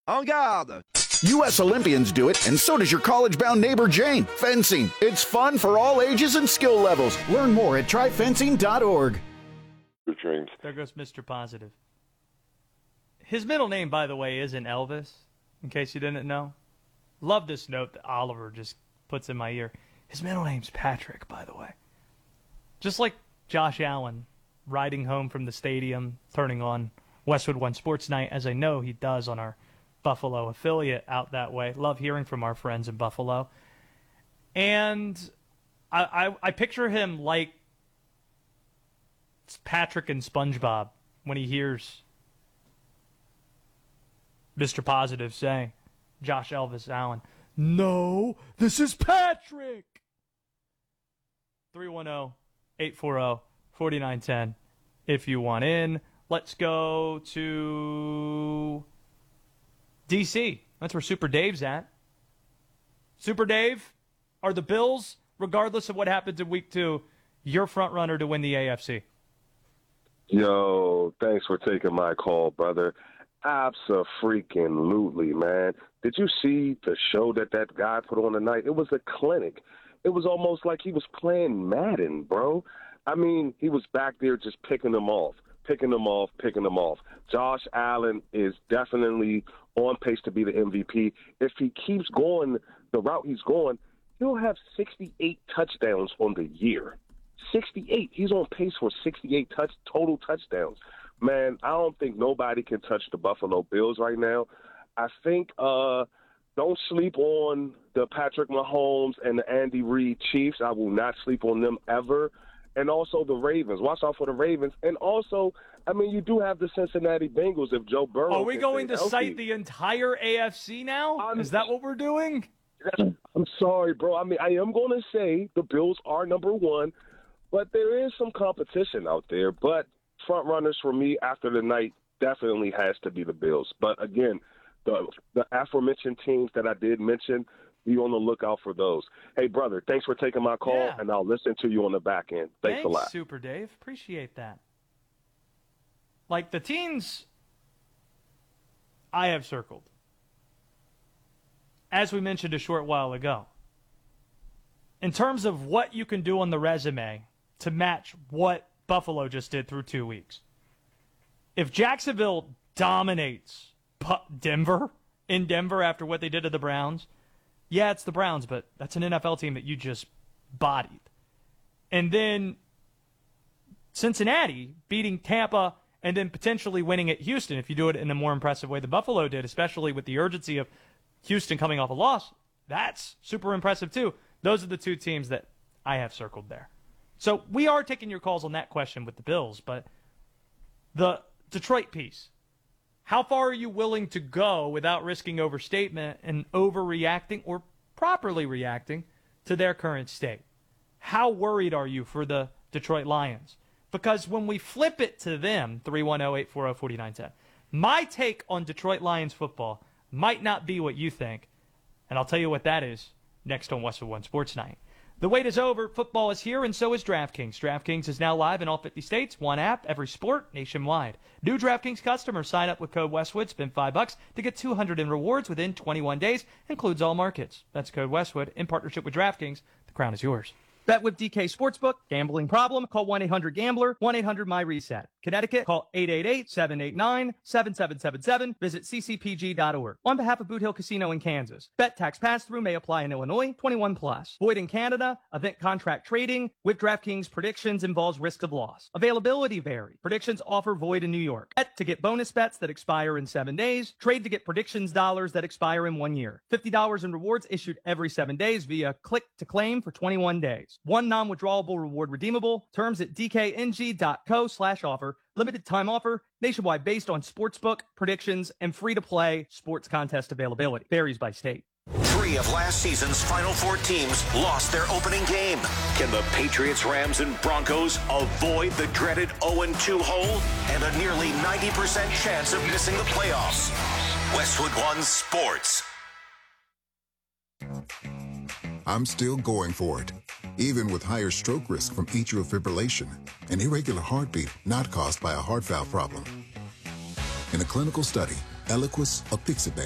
En garde! U.S. Olympians do it, and so does your college-bound neighbor Jane. Fencing. It's fun for all ages and skill levels. Learn more at tryfencing.org. Dreams. There goes Mr. Positive. His middle name, by the way, isn't Elvis, in case you didn't know. Love this note that Oliver just puts in my ear. His middle name's Patrick, by the way. Just like Josh Allen riding home from the stadium, turning on Westwood One Sports Night, as I know he does on our Buffalo affiliate out that way. Love hearing from our friends in Buffalo. And I picture him like Patrick and SpongeBob when he hears Mr. Positive saying, Josh Elvis Allen, no, this is Patrick. 310-840-4910 if you want in. Let's go to D.C. That's where Super Dave's at. Super Dave, are the Bills, regardless of what happens in Week 2, your front runner to win the AFC? Yo, thanks for taking my call, brother. Abso-freaking-lutely, man. Did you see the show that guy put on tonight? It was a clinic. It was almost like he was playing Madden, bro. I mean, he was back there just picking them off. Josh Allen is definitely on pace to be the MVP. If he keeps going the route he's going, he'll have 68 touchdowns on the year. 68. He's on pace for 68 total touchdowns. Man, I don't think nobody can touch the Buffalo Bills right now. I think don't sleep on the Patrick Mahomes and the Andy Reid Chiefs. I will not sleep on them ever. And also the Ravens. Watch out for the Ravens. And also, I mean, you do have the Cincinnati Bengals if Joe Burrow. Are we going to cite the entire AFC now? Is that what we're doing? I'm sorry, bro. I mean, I am going to say the Bills are number one, but there is some competition out there. But front runners for me after the night definitely has to be the Bills. But again, the aforementioned teams that I did mention, be on the lookout for those. Hey, brother, thanks for taking my call, and I'll listen to you on the back end. Thanks a lot. Super Dave. Appreciate that. Like the teams I have circled, as we mentioned a short while ago, in terms of what you can do on the resume to match what Buffalo just did through 2 weeks. If Jacksonville dominates Denver after what they did to the Browns, yeah, it's the Browns, but that's an NFL team that you just bodied. And then Cincinnati beating Tampa and then potentially winning at Houston if you do it in a more impressive way than Buffalo did, especially with the urgency of Houston coming off a loss. That's super impressive too. Those are the two teams that I have circled there. So we are taking your calls on that question with the Bills, but the Detroit piece, how far are you willing to go without risking overstatement and overreacting or properly reacting to their current state? How worried are you for the Detroit Lions? Because when we flip it to them, 310-840-4910, my take on Detroit Lions football might not be what you think, and I'll tell you what that is next on Westwood One Sports Night. The wait is over. Football is here, and so is DraftKings. DraftKings is now live in all 50 states. One app, every sport, nationwide. New DraftKings customers sign up with code Westwood. Spend $5 to get $200 in rewards within 21 days. Includes all markets. That's code Westwood in partnership with DraftKings. The crown is yours. Bet with DK Sportsbook. Gambling problem? Call 1-800-GAMBLER. 1-800-MY-RESET. Connecticut? Call 888-789-7777. Visit ccpg.org. On behalf of Boot Hill Casino in Kansas. Bet tax pass-through may apply in Illinois. 21 plus. Void in Canada. Event contract trading with DraftKings predictions involves risk of loss. Availability vary. Predictions offer void in New York. Bet to get bonus bets that expire in 7 days. Trade to get predictions dollars that expire in 1 year. $50 in rewards issued every 7 days via click to claim for 21 days. One non-withdrawable reward redeemable. Terms at dkng.co/offer. Limited time offer. Nationwide based on sportsbook, predictions, and free-to-play sports contest availability. Varies by state. 3 of last season's Final Four teams lost their opening game. Can the Patriots, Rams, and Broncos avoid the dreaded 0-2 hole and a nearly 90% chance of missing the playoffs? Westwood One Sports. I'm still going for it, even with higher stroke risk from atrial fibrillation, an irregular heartbeat not caused by a heart valve problem. In a clinical study, Eliquis, apixaban,